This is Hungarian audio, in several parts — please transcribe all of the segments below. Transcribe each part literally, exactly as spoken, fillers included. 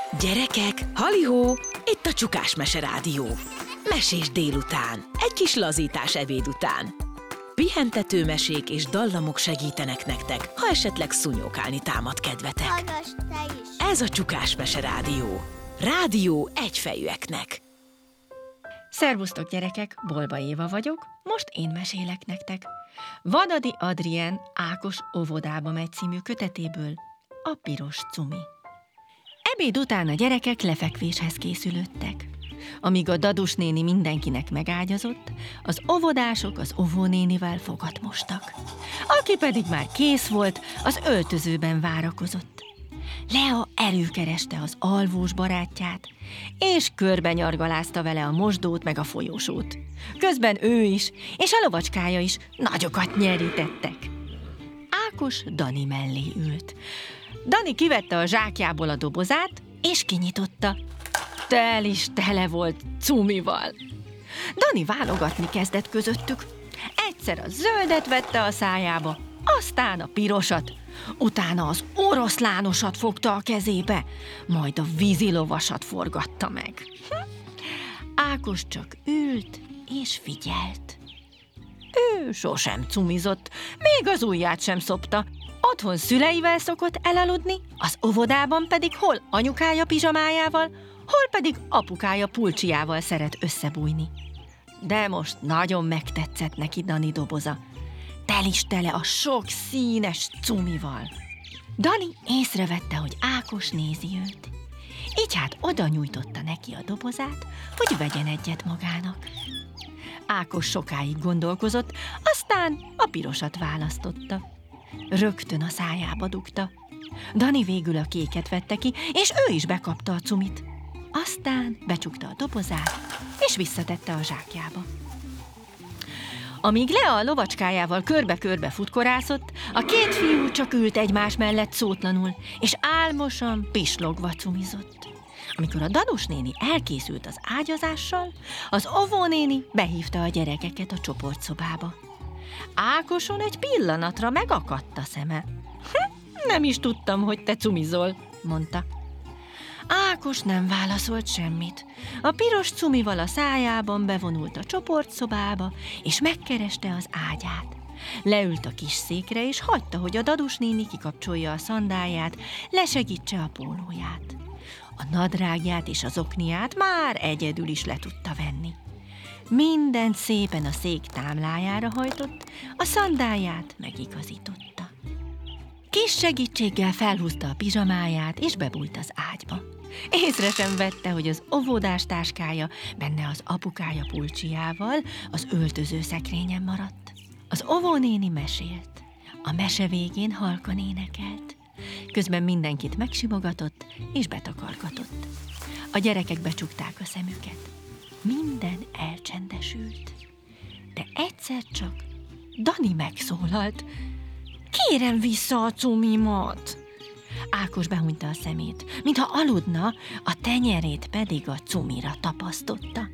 Gyerekek, halihó, itt a Csukás Mese Rádió. Mesés délután, egy kis lazítás ebéd után. Pihentető mesék és dallamok segítenek nektek, ha esetleg szúnyókálni támad kedvetek. Hallgass te is! Ez a Csukás Mese Rádió. Rádió egyfejűeknek. Szervusztok gyerekek, Bolba Éva vagyok, most én mesélek nektek. Vadadi Adrien Ákos óvodába megy című kötetéből a piros cumi. Ebéd után a gyerekek lefekvéshez készülődtek. Amíg a Dadus néni mindenkinek megágyazott, az óvodások az óvónénivel fogat mostak. Aki pedig már kész volt, az öltözőben várakozott. Lea előkereste az alvós barátját, és körbenyargalázta vele a mosdót meg a folyósót. Közben ő is, és a lovacskája is nagyokat nyerítettek. Ákos Dani mellé ült. Dani kivette a zsákjából a dobozát, és kinyitotta. Tel is tele volt cumival. Dani válogatni kezdett közöttük. Egyszer a zöldet vette a szájába, aztán a pirosat, utána az oroszlánosat fogta a kezébe, majd a vízilovasat forgatta meg. Ákos csak ült és figyelt. Ő sosem cumizott, még az ujját sem szopta. Otthon szüleivel szokott elaludni, az óvodában pedig hol anyukája pizsamájával, hol pedig apukája pulcsiával szeret összebújni. De most nagyon megtetszett neki Dani doboza. Tel is tele a sok színes cumival. Dani észrevette, hogy Ákos nézi őt. Így hát oda nyújtotta neki a dobozát, hogy vegyen egyet magának. Ákos sokáig gondolkozott, aztán a pirosat választotta. Rögtön a szájába dugta. Dani végül a kéket vette ki, és ő is bekapta a cumit. Aztán becsukta a dobozát, és visszatette a zsákjába. Amíg Lea a lovacskájával körbe-körbe futkorászott, a két fiú csak ült egymás mellett szótlanul, és álmosan pislogva cumizott. Amikor a Dadus néni elkészült az ágyazással, az óvónéni behívta a gyerekeket a csoportszobába. Ákoson egy pillanatra megakadt a szeme. Nem is tudtam, hogy te cumizol, mondta. Ákos nem válaszolt semmit. A piros cumival a szájában bevonult a csoportszobába, és megkereste az ágyát. Leült a kis székre, és hagyta, hogy a Dadus néni kikapcsolja a szandáját, lesegítse a pólóját. A nadrágját és az okniát már egyedül is le tudta venni. Mindent szépen a szék támlájára hajtott, a szandáját megigazította. Kis segítséggel felhúzta a pizsamáját, és bebújt az ágyba. Észre sem vette, hogy az óvodás táskája benne az apukája pulcsiával az öltöző szekrényen maradt. Az óvónéni mesélt. A mese végén halkan énekelt. Közben mindenkit megsimogatott és betakargatott. A gyerekek becsukták a szemüket. Minden elcsendesült. De egyszer csak Dani megszólalt. Kérem vissza a cumimat! Ákos behunyta a szemét, mintha aludna, a tenyerét pedig a cumira tapasztotta.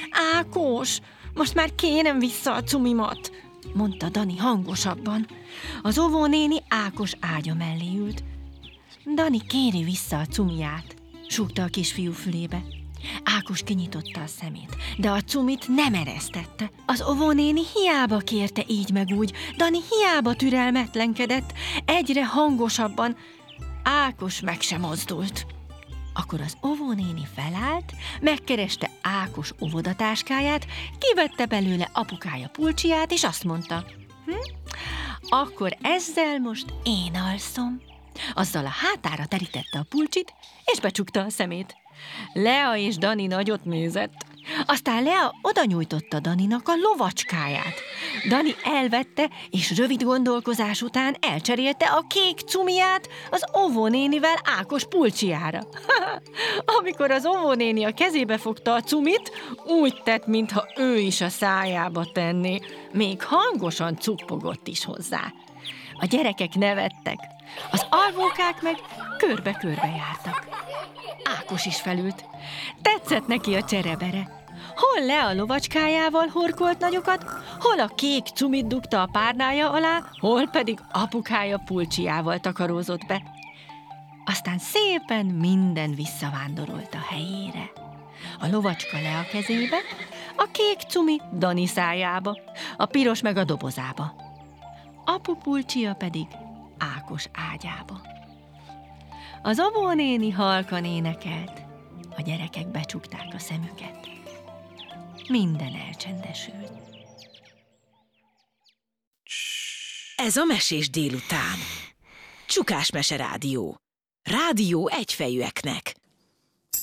Ákos, most már kérem vissza a cumimat, mondta Dani hangosabban. Az óvónéni Ákos ágya mellé ült. Dani kéri vissza a cumiját, súgta a kisfiú fülébe. Ákos kinyitotta a szemét, de a cumit nem eresztette. Az óvónéni hiába kérte így meg úgy, Dani hiába türelmetlenkedett, egyre hangosabban. Ákos meg sem mozdult. Akkor az óvónéni felállt, megkereste Ákos óvodatáskáját, kivette belőle apukája pulcsiát, és azt mondta, hm? Akkor ezzel most én alszom. Azzal a hátára terítette a pulcsit, és becsukta a szemét. Lea és Dani nagyot nézett. Aztán Lea oda nyújtotta Daninak a lovacskáját. Dani elvette, és rövid gondolkozás után elcserélte a kék cumiját az óvónénivel Ákos pulcsiára. Amikor az óvónéni a kezébe fogta a cumit, úgy tett, mintha ő is a szájába tenné. Még hangosan cuppogott is hozzá. A gyerekek nevettek, az alvókák meg körbe-körbe jártak. Ákos is felült. Tetszett neki a cserebere. Hol Lea a lovacskájával horkolt nagyokat, hol a kék cumit dugta a párnája alá, hol pedig apukája pulcsiával takarózott be. Aztán szépen minden visszavándorolt a helyére. A lovacska le a kezébe, a kék cumi Dani szájába, a piros meg a dobozába. Apu pulcsia pedig Ákos ágyába. Az óvónéni halkan énekelt, a gyerekek becsukták a szemüket. Minden elcsendesült. Ez a Mesés délután. Csukás Mese Rádió. Rádió egyfejűeknek.